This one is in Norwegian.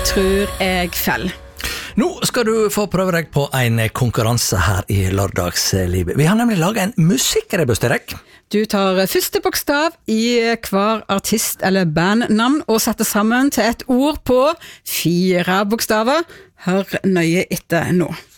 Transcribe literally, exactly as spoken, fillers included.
tror jeg fell. Nå skal du få prøve deg på en konkurranse her i Lørdagslivet. Vi har nemlig laget en musikkrebus til deg. Du tar første bokstav i hver artist eller bandnavn og setter sammen til et ord på fire bokstaver. Hør nøye etter nå.